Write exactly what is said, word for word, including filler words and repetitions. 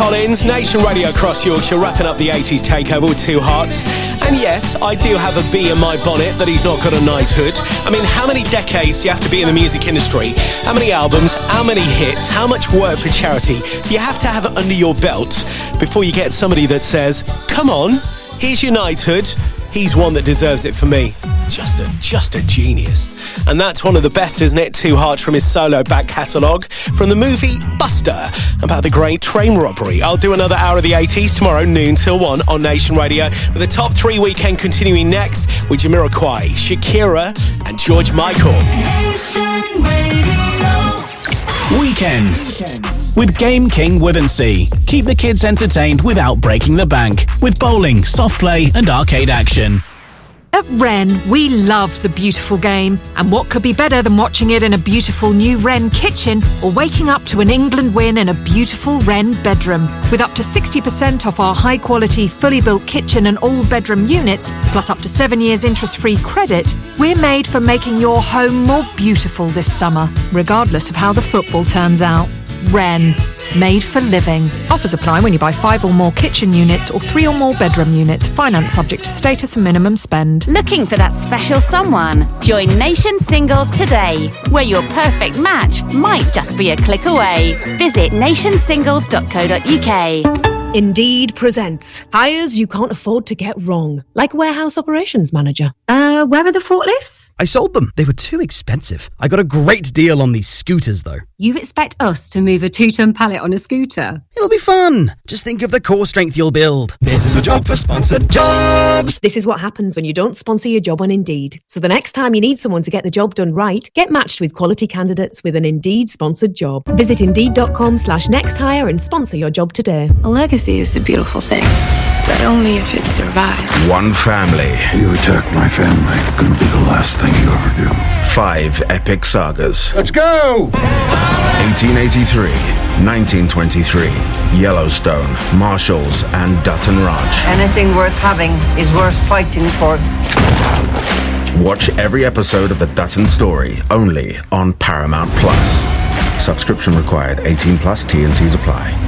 Collins, Nation Radio across Yorkshire, wrapping up the eighties takeover with Two Hearts. And yes, I do have a bee in my bonnet that he's not got a knighthood. I mean, how many decades do you have to be in the music industry? How many albums? How many hits? How much work for charity? You have to have it under your belt before you get somebody that says, come on, here's your knighthood. He's one that deserves it for me. Just a, just a genius. And that's one of the best, isn't it? Two Hearts from his solo back catalogue from the movie Buster, about the great train robbery. I'll do another hour of the eighties tomorrow, noon till one on Nation Radio, with the top three weekend continuing next with Jamiroquai, Shakira and George Michael. Nation Radio. Weekends with Game King Withensea. Keep the kids entertained without breaking the bank with bowling, soft play and arcade action. At Wren, we love the beautiful game. And what could be better than watching it in a beautiful new Wren kitchen or waking up to an England win in a beautiful Wren bedroom? With up to sixty percent off our high-quality, fully built kitchen and all-bedroom units, plus up to seven years interest-free credit, we're made for making your home more beautiful this summer, regardless of how the football turns out. Wren. Made for living. Offers apply when you buy five or more kitchen units or three or more bedroom units. Finance subject to status and minimum spend. Looking for that special someone? Join Nation Singles today, where your perfect match might just be a click away. Visit nation singles dot co dot uk. Indeed presents hires you can't afford to get wrong, like warehouse operations manager. Uh, where are the forklifts? I sold them. They were too expensive. I got a great deal on these scooters, though. You expect us to move a two-ton pallet on a scooter? It'll be fun. Just think of the core strength you'll build. This is a job for sponsored jobs. This is what happens when you don't sponsor your job on Indeed. So the next time you need someone to get the job done right, get matched with quality candidates with an Indeed sponsored job. Visit indeed.com slash next hire and sponsor your job today. A legacy is a beautiful thing, but only if it survives. One family. You attack my family, gonna be the last thing you ever do. Five epic sagas. Let's go! eighteen eighty-three, nineteen twenty-three, Yellowstone, Marshalls, and Dutton Ranch. Anything worth having is worth fighting for. Watch every episode of The Dutton Story, only on Paramount Plus. Subscription required, eighteen plus, T and C's apply.